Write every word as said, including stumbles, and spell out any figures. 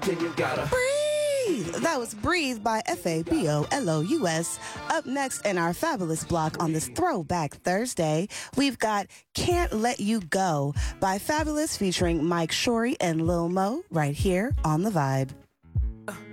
then you gotta breathe. That was Breathe by F A B O L O U S. Up next in our fabulous block on this Throwback Thursday, we've got Can't Let You Go by Fabulous featuring Mike Shorey and Lil Mo right here on The Vibe.